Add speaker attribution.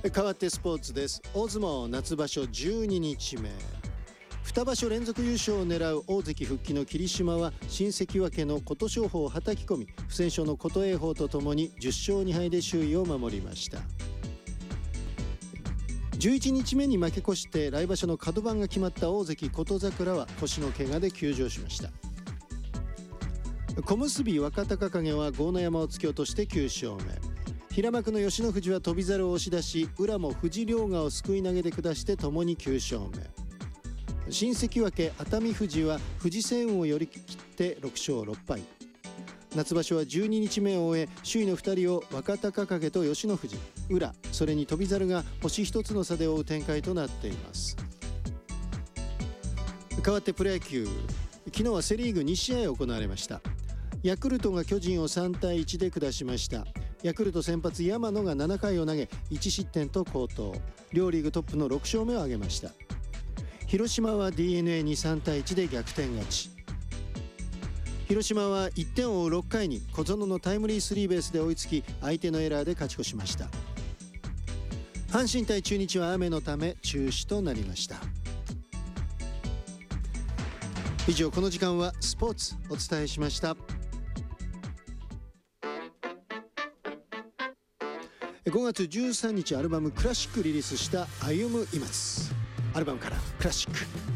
Speaker 1: 変わってスポーツです。大相撲夏場所12日目、2場所連続優勝を狙う大関復帰の霧島は新関脇の琴勝峰をはたき込み、不戦勝の琴栄峰とともに10勝2敗で首位を守りました。11日目に負け越して来場所の角番が決まった大関琴櫻は腰の怪我で休場しました。小結若隆景は豪ノ山を突き落として9勝目、平幕の吉野富士は翔猿を押し出し、宇良も藤良賀をすくい投げで下してともに9勝目、新関脇熱海富士は藤青雲を寄り切って6勝6敗。夏場所は12日目を終え、首位の2人を若隆景と吉野富士、宇良、それに翔猿が星1つの差で追う展開となっています。変わってプロ野球、昨日はセ・リーグ2試合行われました。ヤクルトが巨人を3対1で下しました。ヤクルト先発山野が7回を投げ1失点と好投、両リーグトップの6勝目を挙げました。広島は DNA に3対1で逆転勝ち。広島は1点を追う6回に小園のタイムリースリーベースで追いつき、相手のエラーで勝ち越しました。阪神対中日は雨のため中止となりました。以上、この時間はスポーツお伝えしました。5月13日アルバムクラシックリリースした歩む今津、アルバムからクラシック。